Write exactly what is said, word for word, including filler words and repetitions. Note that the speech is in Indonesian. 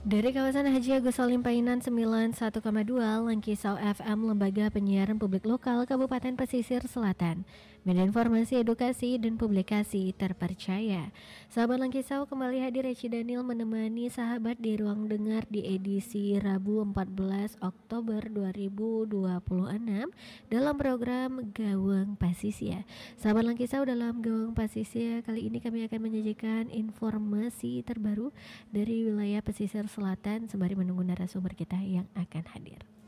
Dari kawasan Haji Agus Salim Painan sembilan puluh satu koma dua Langkisau F M, Lembaga Penyiaran Publik Lokal Kabupaten Pesisir Selatan, media informasi, edukasi, dan publikasi terpercaya. Sahabat Langkisau, kembali hadir Eci Daniel menemani sahabat di ruang dengar di edisi Rabu empat belas Oktober dua ribu dua puluh enam dalam program Gawang Pasisya. Sahabat Langkisau, dalam Gawang Pasisya kali ini kami akan menyajikan informasi terbaru dari wilayah pesisir Selatan sembari menunggu narasumber kita yang akan hadir.